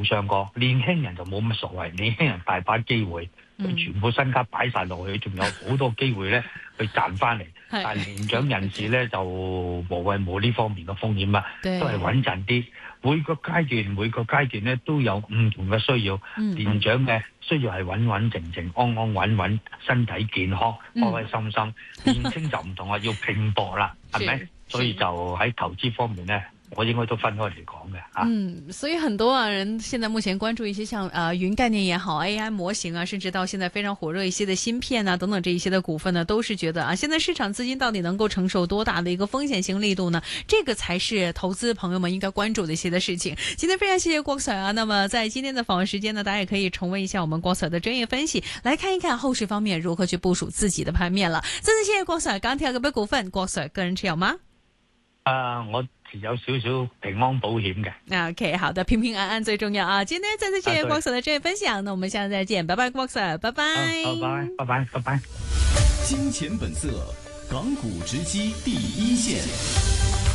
上過，年輕人就冇乜所謂，年輕人大把機會，佢全部身家擺晒落去，仲有好多機會咧去賺翻嚟。但係年長人士咧就無謂冇呢方面嘅風險啦，都係穩陣啲。每個階段咧都有唔同嘅需要，年長嘅需要係穩穩靜靜、安安穩穩，身體健康、開開心心。年輕就唔同啊，要拼搏啦，係咪？所以就喺投資方面咧，我應該都分開嚟講嘅。 所以很多人現在目前關注一些像雲概念也好 AI 模型啊，甚至到現在非常火熱一些的芯片啊等等這一些的股份呢，都是覺得現在市場資金到底能夠承受多大的一個風險性力度呢？這個才是投資朋友們應該關注的一些的事情。今天非常謝謝郭 Sir 啊，那麼在今天的訪問時間呢，大家也可以重溫一下我們郭 Sir 的專業分析，來看一看後市方面如何去部署自己的盤面了。再次謝謝郭 Sir，鋼鐵股股份，郭 Sir 個人持有嗎？ 我持有少少平安保險嘅。 OK， 好的，平平安安最重要啊！今天再次謝謝郭 Sir 的專業分享，那我們下次再見，拜拜，郭 Sir，拜拜， 拜拜。 金錢本色，港股直擊第一線。